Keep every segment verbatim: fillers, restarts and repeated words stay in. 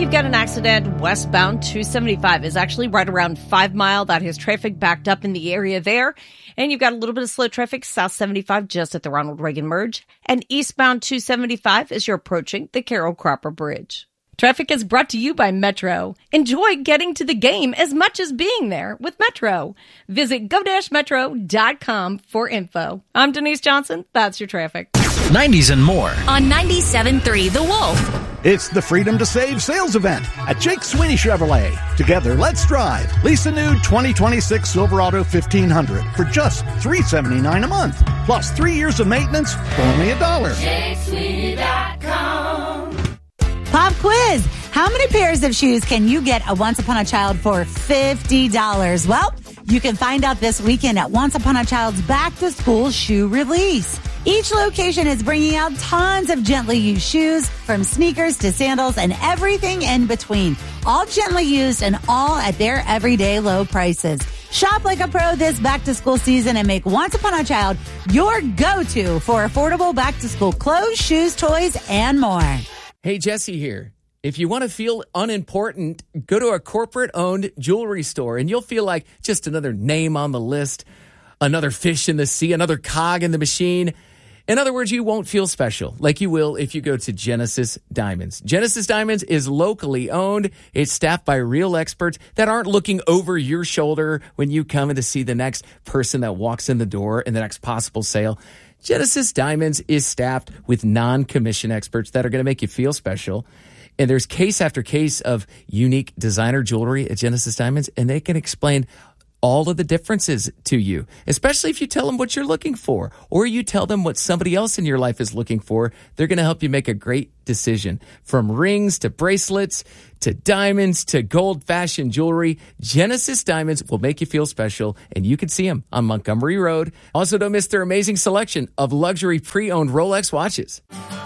You've got an accident westbound two seventy-five is actually right around five mile. That has traffic backed up in the area there. And you've got a little bit of slow traffic south seventy-five just at the Ronald Reagan merge. And eastbound two seventy-five as you're approaching the Carol Cropper Bridge. Traffic is brought to you by Metro. Enjoy getting to the game as much as being there with Metro. Visit go dash metro dot com for info. I'm Denise Johnson. That's your traffic. nineties and more. On ninety-seven point three The Wolf. It's the Freedom to Save sales event at Jake Sweeney Chevrolet. Together, let's drive. Lease a new twenty twenty-six Silverado fifteen hundred for just three hundred seventy-nine dollars a month. Plus three years of maintenance for only a dollar. Jake Sweeney dot com. Pop quiz. How many pairs of shoes can you get at Once Upon a Child for fifty dollars? Well, you can find out this weekend at Once Upon a Child's Back to School Shoe Release. Each location is bringing out tons of gently used shoes, from sneakers to sandals and everything in between. All gently used and all at their everyday low prices. Shop like a pro this back to school season and make Once Upon a Child your go-to for affordable back to school clothes, shoes, toys, and more. Hey, Jesse here. If you want to feel unimportant, go to a corporate-owned jewelry store and you'll feel like just another name on the list, another fish in the sea, another cog in the machine. In other words, you won't feel special like you will if you go to Genesis Diamonds. Genesis Diamonds is locally owned. It's staffed by real experts that aren't looking over your shoulder when you come in to see the next person that walks in the door and the next possible sale. Genesis Diamonds is staffed with non-commission experts that are going to make you feel special. And there's case after case of unique designer jewelry at Genesis Diamonds, and they can explain all of the differences to you, especially if you tell them what you're looking for or you tell them what somebody else in your life is looking for. They're going to help you make a great decision. From rings to bracelets to diamonds to gold-fashioned jewelry, Genesis Diamonds will make you feel special, and you can see them on Montgomery Road. Also, don't miss their amazing selection of luxury pre-owned Rolex watches.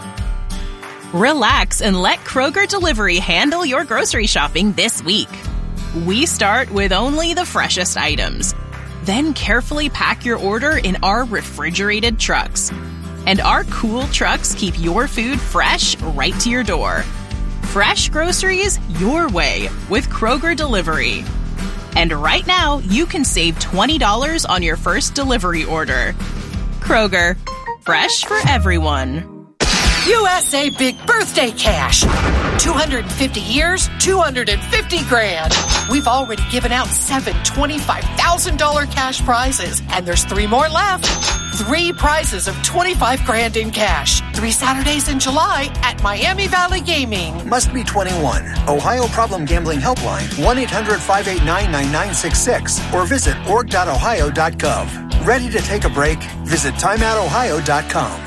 Relax and let Kroger Delivery handle your grocery shopping this week. We start with only the freshest items. Then carefully pack your order in our refrigerated trucks. And our cool trucks keep your food fresh right to your door. Fresh groceries your way with Kroger Delivery. And right now, you can save twenty dollars on your first delivery order. Kroger, fresh for everyone. U S A Big Birthday Cash. two hundred fifty years, two hundred fifty grand. We've already given out seven twenty-five thousand dollars cash prizes, and there's three more left. Three prizes of twenty-five grand in cash. Three Saturdays in July at Miami Valley Gaming. Must be twenty-one. Ohio Problem Gambling Helpline, one eight hundred five eight nine nine nine six six, or visit org dot ohio dot gov. Ready to take a break? Visit time out ohio dot com.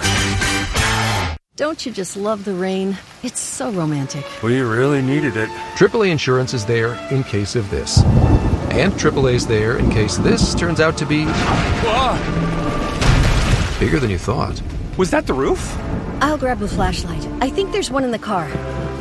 Don't you just love the rain? It's so romantic. We really needed it. triple A Insurance is there in case of this. And triple A's there in case this turns out to be... Whoa. Bigger than you thought. Was that the roof? I'll grab the flashlight. I think there's one in the car.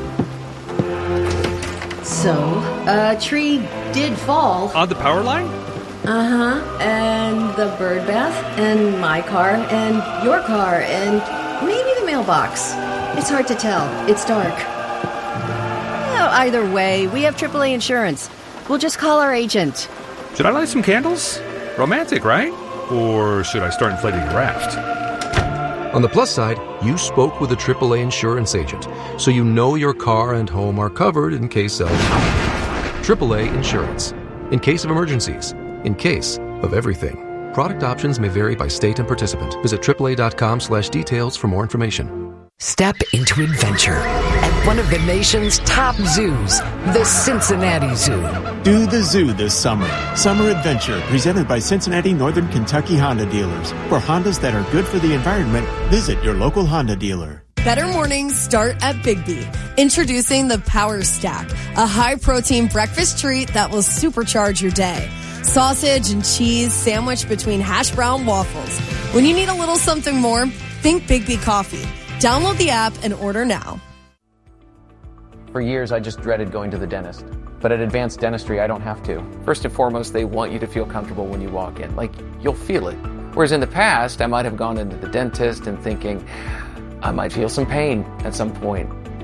So, a tree did fall. On the power line? Uh-huh. And the bird bath, and my car, and your car, and... maybe the mailbox. It's hard to tell. It's dark. Well, either way, we have triple A insurance. We'll just call our agent. Should I light some candles? Romantic, right? Or should I start inflating the raft? On the plus side, you spoke with a triple A insurance agent, so you know your car and home are covered in case of... triple A Insurance. In case of emergencies. In case of everything. Product options may vary by state and participant. Visit triple a dot com slash details for more information. Step into adventure at one of the nation's top zoos, the Cincinnati Zoo. Do the zoo this summer. Summer Adventure, presented by Cincinnati Northern Kentucky Honda dealers. For Hondas that are good for the environment, visit your local Honda dealer. Better mornings start at Bigbie. Introducing the Power Stack, a high-protein breakfast treat that will supercharge your day. Sausage and cheese sandwiched between hash brown waffles. When you need a little something more, think Bigbie Coffee. Download the app and order now. For years, I just dreaded going to the dentist. But at Advanced Dentistry, I don't have to. First and foremost, they want you to feel comfortable when you walk in. Like, you'll feel it. Whereas in the past, I might have gone into the dentist and thinking, I might feel some pain at some point.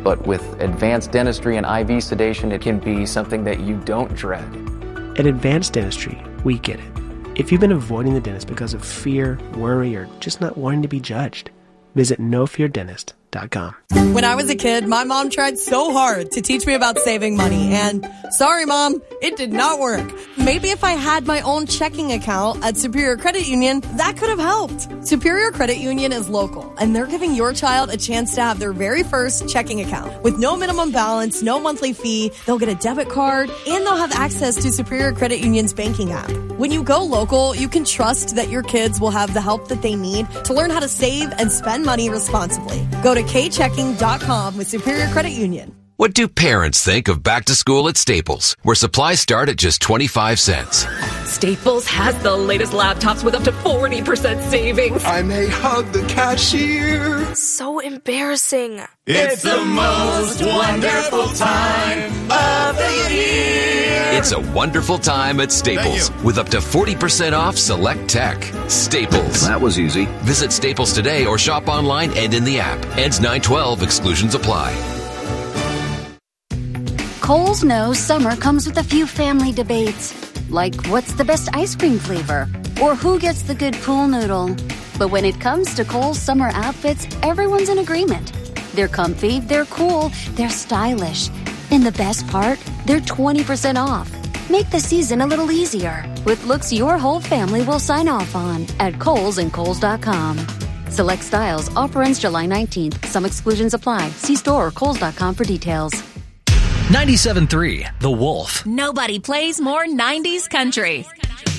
But with advanced dentistry and I V sedation, it can be something that you don't dread. At Advanced Dentistry, we get it. If you've been avoiding the dentist because of fear, worry, or just not wanting to be judged, visit no fear dentist dot com. When I was a kid, my mom tried so hard to teach me about saving money, and sorry, Mom, it did not work. Maybe if I had my own checking account at Superior Credit Union, that could have helped. Superior Credit Union is local, and they're giving your child a chance to have their very first checking account. With no minimum balance, no monthly fee, they'll get a debit card, and they'll have access to Superior Credit Union's banking app. When you go local, you can trust that your kids will have the help that they need to learn how to save and spend money responsibly. Go to k checking dot com with Superior Credit Union. What do parents think of back to school at Staples, where supplies start at just twenty-five cents? Staples has the latest laptops with up to forty percent savings. I may hug the cashier. So embarrassing. It's the most wonderful time of the year. It's a wonderful time at Staples with up to forty percent off select tech. Staples. That was easy. Visit Staples today or shop online and in the app. Ends nine twelve. Exclusions apply. Kohl's knows summer comes with a few family debates, like what's the best ice cream flavor or who gets the good pool noodle. But when it comes to Kohl's summer outfits, everyone's in agreement. They're comfy, they're cool, they're stylish. And the best part, they're twenty percent off. Make the season a little easier with looks your whole family will sign off on at Kohl's and Kohl's dot com. Select styles, offer ends July nineteenth. Some exclusions apply. See store or Kohl's dot com for details. ninety-seven point three The Wolf. Nobody plays more nineties country.